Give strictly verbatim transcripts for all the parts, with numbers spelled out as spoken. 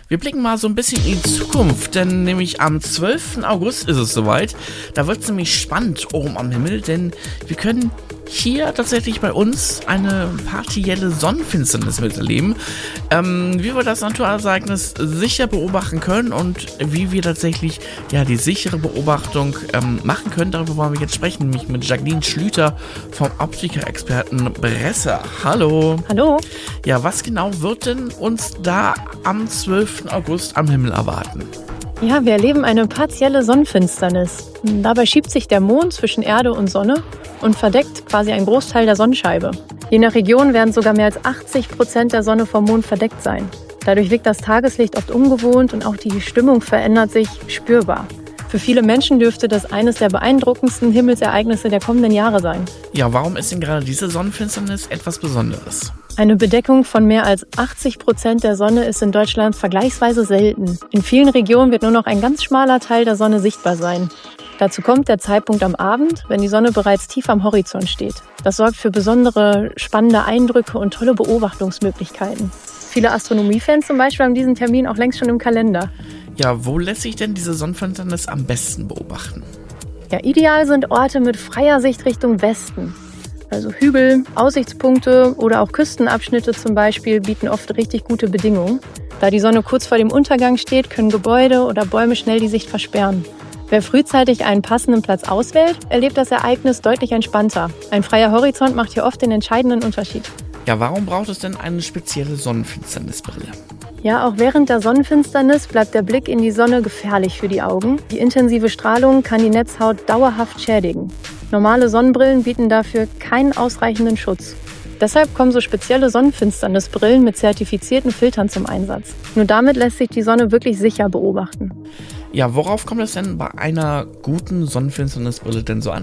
Wir blicken mal so ein bisschen in die Zukunft, denn nämlich am zwölften August ist es soweit. Da wird es nämlich spannend oben am Himmel, denn wir können hier tatsächlich bei uns eine partielle Sonnenfinsternis miterleben. Ähm, wie wir das Naturereignis sicher beobachten können und wie wir tatsächlich ja die sichere Beobachtung ähm, machen können, darüber wollen wir jetzt sprechen, nämlich mit Jacqueline Schlüter vom Optiker-Experten Bresser. Hallo. Hallo. Ja, was genau wird denn uns da am zwölften August am Himmel erwarten? Ja, wir erleben eine partielle Sonnenfinsternis. Dabei schiebt sich der Mond zwischen Erde und Sonne und verdeckt quasi einen Großteil der Sonnenscheibe. Je nach Region werden sogar mehr als achtzig Prozent der Sonne vom Mond verdeckt sein. Dadurch wirkt das Tageslicht oft ungewohnt und auch die Stimmung verändert sich spürbar. Für viele Menschen dürfte das eines der beeindruckendsten Himmelsereignisse der kommenden Jahre sein. Ja, warum ist denn gerade diese Sonnenfinsternis etwas Besonderes? Eine Bedeckung von mehr als achtzig Prozent der Sonne ist in Deutschland vergleichsweise selten. In vielen Regionen wird nur noch ein ganz schmaler Teil der Sonne sichtbar sein. Dazu kommt der Zeitpunkt am Abend, wenn die Sonne bereits tief am Horizont steht. Das sorgt für besondere, spannende Eindrücke und tolle Beobachtungsmöglichkeiten. Viele Astronomiefans zum Beispiel haben diesen Termin auch längst schon im Kalender. Ja, wo lässt sich denn diese Sonnenfinsternis am besten beobachten? Ja, ideal sind Orte mit freier Sicht Richtung Westen. Also Hügel, Aussichtspunkte oder auch Küstenabschnitte zum Beispiel bieten oft richtig gute Bedingungen. Da die Sonne kurz vor dem Untergang steht, können Gebäude oder Bäume schnell die Sicht versperren. Wer frühzeitig einen passenden Platz auswählt, erlebt das Ereignis deutlich entspannter. Ein freier Horizont macht hier oft den entscheidenden Unterschied. Ja, warum braucht es denn eine spezielle Sonnenfinsternisbrille? Ja, auch während der Sonnenfinsternis bleibt der Blick in die Sonne gefährlich für die Augen. Die intensive Strahlung kann die Netzhaut dauerhaft schädigen. Normale Sonnenbrillen bieten dafür keinen ausreichenden Schutz. Deshalb kommen so spezielle Sonnenfinsternisbrillen mit zertifizierten Filtern zum Einsatz. Nur damit lässt sich die Sonne wirklich sicher beobachten. Ja, worauf kommt es denn bei einer guten Sonnenfinsternisbrille denn so an?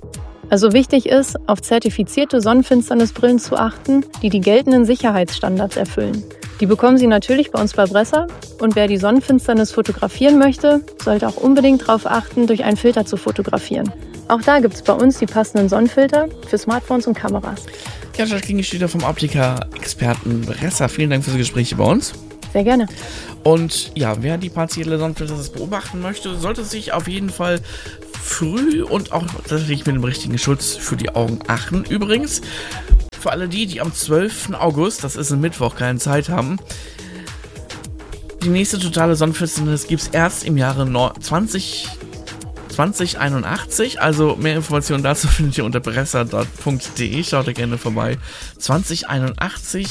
Also wichtig ist, auf zertifizierte Sonnenfinsternisbrillen zu achten, die die geltenden Sicherheitsstandards erfüllen. Die bekommen Sie natürlich bei uns bei Bresser und wer die Sonnenfinsternis fotografieren möchte, sollte auch unbedingt darauf achten, durch einen Filter zu fotografieren. Auch da gibt es bei uns die passenden Sonnenfilter für Smartphones und Kameras. Ja, Jacqueline Schlüter vom Optiker-Experten Bresser. Vielen Dank für das Gespräch bei uns. Sehr gerne. Und ja, wer die partielle Sonnenfinsternis beobachten möchte, sollte sich auf jeden Fall früh und auch tatsächlich mit dem richtigen Schutz für die Augen achten. Übrigens, für alle die, die am zwölften August, das ist ein Mittwoch, keine Zeit haben, die nächste totale Sonnenfinsternis gibt es erst im Jahre zwanzig einundachtzig. Also mehr Informationen dazu findet ihr unter bresser punkt de. Schaut da gerne vorbei. zwanzig einundachtzig.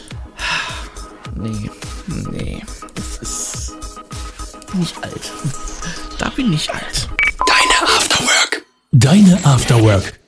Nee, nee, es ist nicht alt. Da bin ich alt. Deine Afterwork. Deine Afterwork.